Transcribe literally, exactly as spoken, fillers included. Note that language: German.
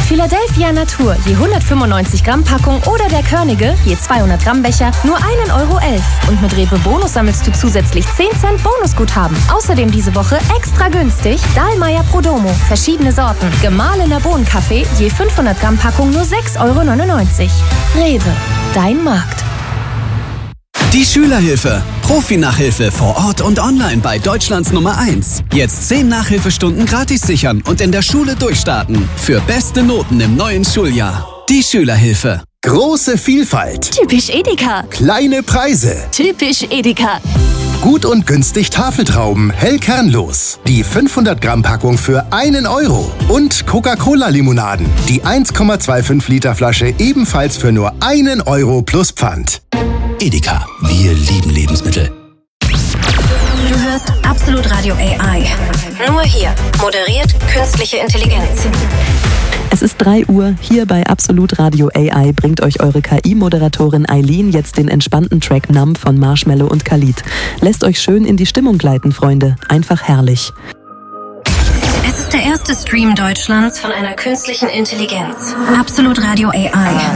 Philadelphia Natur je hundertfünfundneunzig Gramm Packung oder der Körnige je zweihundert Gramm Becher nur ein Euro elf. Und mit Rewe Bonus sammelst du zusätzlich zehn Cent Bonusguthaben. Außerdem diese Woche extra günstig Dahlmeier Prodomo, verschiedene Sorten. Gemahlener Bohnenkaffee je fünfhundert Gramm Packung nur sechs Euro neunundneunzig. Rewe, dein Markt. Die Schülerhilfe. Profi-Nachhilfe vor Ort und online bei Deutschlands Nummer eins. Jetzt zehn Nachhilfestunden gratis sichern und in der Schule durchstarten. Für beste Noten im neuen Schuljahr. Die Schülerhilfe. Große Vielfalt. Typisch Edeka. Kleine Preise. Typisch Edeka. Gut und günstig Tafeltrauben, hell kernlos. Die fünfhundert Gramm Packung für einen Euro. Und Coca-Cola-Limonaden. Die eins Komma fünfundzwanzig Liter Flasche ebenfalls für nur einen Euro plus Pfand. Edeka. Wir lieben Lebensmittel. Du hörst Absolut Radio A I. Nur hier. Moderiert künstliche Intelligenz. Es ist drei Uhr. Hier bei Absolut Radio A I bringt euch eure K I-Moderatorin Eileen jetzt den entspannten Track Numb von Marshmello und Khalid. Lässt euch schön in die Stimmung gleiten, Freunde. Einfach herrlich. Es ist der erste Stream Deutschlands von einer künstlichen Intelligenz. Absolut Radio A I.